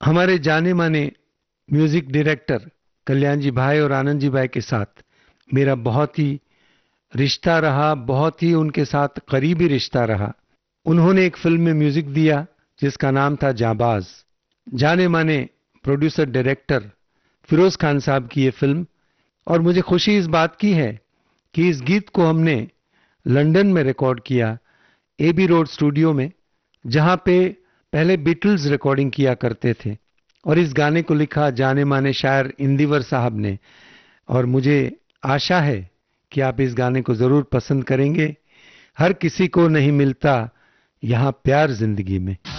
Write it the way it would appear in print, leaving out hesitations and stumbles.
हमारे जाने माने म्यूजिक डायरेक्टर कल्याण जी भाई और आनंद जी भाई के साथ मेरा बहुत ही रिश्ता रहा, बहुत ही उनके साथ करीबी रिश्ता रहा। उन्होंने एक फिल्म में म्यूजिक दिया जिसका नाम था जाबाज। जाने माने प्रोड्यूसर डायरेक्टर फिरोज खान साहब की ये फिल्म, और मुझे खुशी इस बात की है कि इस गीत को हमने लंदन में रिकॉर्ड किया, एबी रोड स्टूडियो में, जहां पे पहले बीटल्स रिकॉर्डिंग किया करते थे। और इस गाने को लिखा जाने माने शायर इंदिवर साहब ने। और मुझे आशा है कि आप इस गाने को जरूर पसंद करेंगे। हर किसी को नहीं मिलता यहाँ प्यार जिंदगी में।